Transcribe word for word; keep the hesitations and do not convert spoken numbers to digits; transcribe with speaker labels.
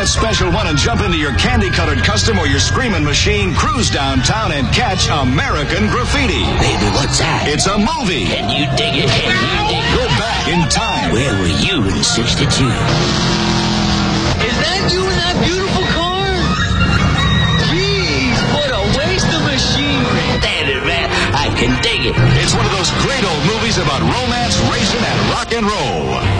Speaker 1: that special one and jump into your candy-colored custom or your screaming machine, cruise downtown and catch American Graffiti.
Speaker 2: Baby, what's that?
Speaker 1: It's a movie.
Speaker 2: Can you dig it? Can you dig it?
Speaker 1: Go back in time.
Speaker 2: Where were you in sixty-two?
Speaker 3: Is that you in that beautiful car? Jeez, what a waste of machinery.
Speaker 2: Damn it, man. I can dig it.
Speaker 1: It's one of those great old movies about romance, racing, and rock and roll.